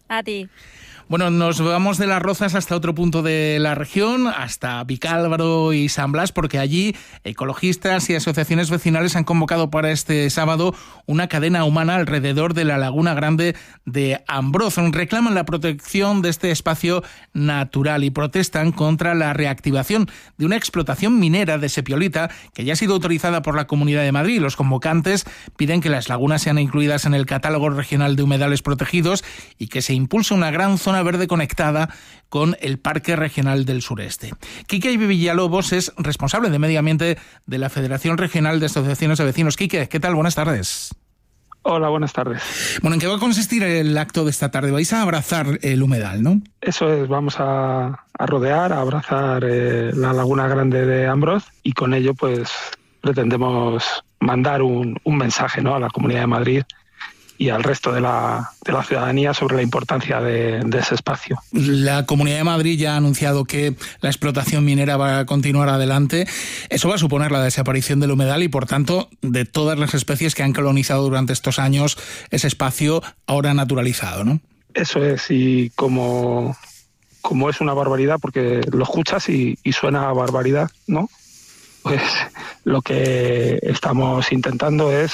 A ti. Bueno, nos vamos de Las Rozas hasta otro punto de la región, hasta Vicálvaro y San Blas, porque allí ecologistas y asociaciones vecinales han convocado para este sábado una cadena humana alrededor de la Laguna Grande de Ambroz. Reclaman la protección de este espacio natural y protestan contra la reactivación de una explotación minera de sepiolita que ya ha sido autorizada por la Comunidad de Madrid. Los convocantes piden que las lagunas sean incluidas en el catálogo regional de humedales protegidos y que se impulse una gran zona verde conectada con el Parque Regional del Sureste. Quique Villalobos es responsable de Medio Ambiente de la Federación Regional de Asociaciones de Vecinos. Quique, ¿qué tal? Buenas tardes. Hola, buenas tardes. Bueno, ¿en qué va a consistir el acto de esta tarde? Vais a abrazar el humedal, ¿no? Eso es, vamos a rodear, a abrazar la Laguna Grande de Ambroz y con ello pues pretendemos mandar un mensaje, ¿no?, a la Comunidad de Madrid y al resto de la ciudadanía sobre la importancia de ese espacio. La Comunidad de Madrid ya ha anunciado que la explotación minera va a continuar adelante. Eso va a suponer la desaparición del humedal y, por tanto, de todas las especies que han colonizado durante estos años ese espacio ahora naturalizado, ¿no? Eso es, y como es una barbaridad, porque lo escuchas y suena a barbaridad, ¿no? Pues lo que estamos intentando es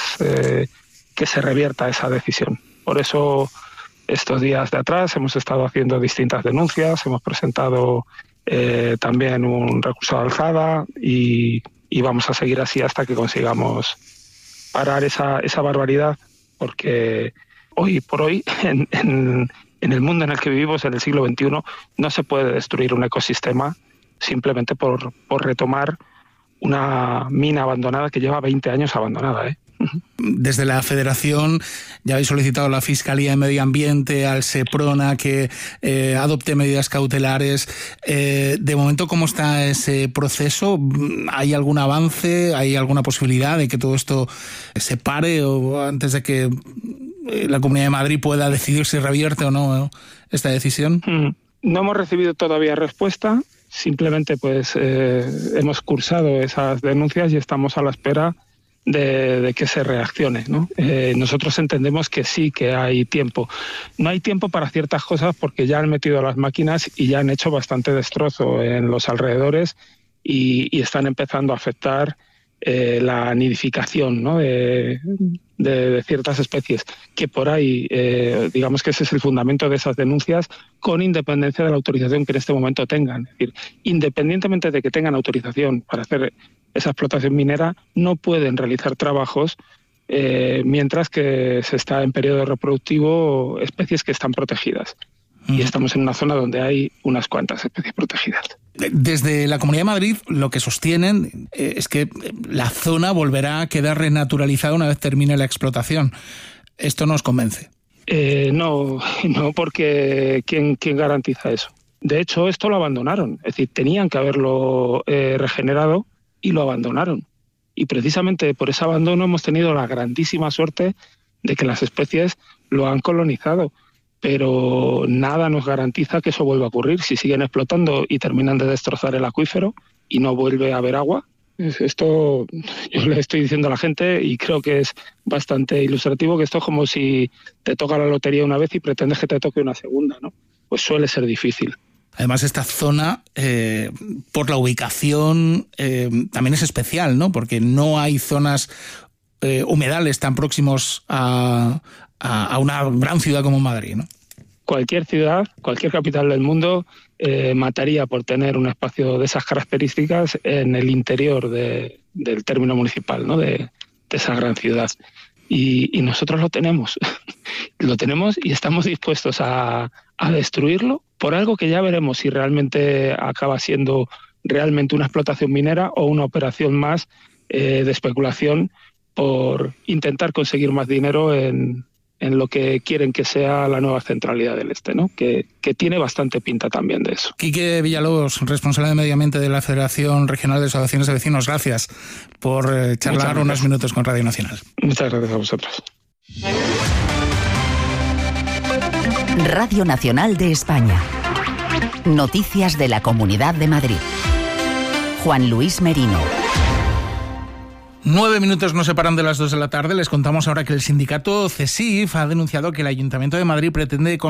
que se revierta esa decisión. Por eso, estos días de atrás hemos estado haciendo distintas denuncias, hemos presentado también un recurso de alzada y vamos a seguir así hasta que consigamos parar esa barbaridad, porque hoy por hoy, en el mundo en el que vivimos, en el siglo XXI, no se puede destruir un ecosistema simplemente por retomar una mina abandonada que lleva 20 años abandonada, ¿eh? Desde la Federación ya habéis solicitado a la Fiscalía de Medio Ambiente, al Seprona, que adopte medidas cautelares. De momento, ¿cómo está ese proceso? ¿Hay algún avance? ¿Hay alguna posibilidad de que todo esto se pare o antes de que la Comunidad de Madrid pueda decidir si revierte o no esta decisión? No hemos recibido todavía respuesta. Simplemente pues hemos cursado esas denuncias y estamos a la espera de que se reaccione, ¿no? Nosotros entendemos que sí, que hay tiempo. No hay tiempo para ciertas cosas porque ya han metido las máquinas y ya han hecho bastante destrozo en los alrededores y están empezando a afectar la nidificación, ¿no?, de ciertas especies, que por ahí, digamos que ese es el fundamento de esas denuncias, con independencia de la autorización que en este momento tengan. Es decir, independientemente de que tengan autorización para hacer esa explotación minera, no pueden realizar trabajos mientras que se está en periodo reproductivo especies que están protegidas. Y estamos en una zona donde hay unas cuantas especies protegidas. Desde la Comunidad de Madrid lo que sostienen es que la zona volverá a quedar renaturalizada una vez termine la explotación. ¿Esto no os convence? No, porque ¿quién garantiza eso? De hecho, esto lo abandonaron. Es decir, tenían que haberlo regenerado y lo abandonaron. Y precisamente por ese abandono hemos tenido la grandísima suerte de que las especies lo han colonizado. Pero nada nos garantiza que eso vuelva a ocurrir. Si siguen explotando y terminan de destrozar el acuífero y no vuelve a haber agua, esto yo le estoy diciendo a la gente y creo que es bastante ilustrativo, que esto es como si te toca la lotería una vez y pretendes que te toque una segunda, ¿no? Pues suele ser difícil. Además, esta zona, por la ubicación, también es especial, ¿no? Porque no hay zonas humedales tan próximos a una gran ciudad como Madrid, ¿no? Cualquier ciudad, cualquier capital del mundo mataría por tener un espacio de esas características en el interior del término municipal, ¿no?, de esa gran ciudad. Y nosotros lo tenemos. Lo tenemos y estamos dispuestos a destruirlo por algo que ya veremos si realmente acaba siendo realmente una explotación minera o una operación más de especulación por intentar conseguir más dinero en lo que quieren que sea la nueva centralidad del Este, ¿no? Que tiene bastante pinta también de eso. Quique Villalobos, responsable de Medio Ambiente de la Federación Regional de Asociaciones de Vecinos, gracias por charlar unos minutos con Radio Nacional. Muchas gracias a vosotros. Radio Nacional de España. Noticias de la Comunidad de Madrid. Juan Luis Merino. 9 minutos nos separan de las 2 de la tarde. Les contamos ahora que el sindicato CESIF ha denunciado que el Ayuntamiento de Madrid pretende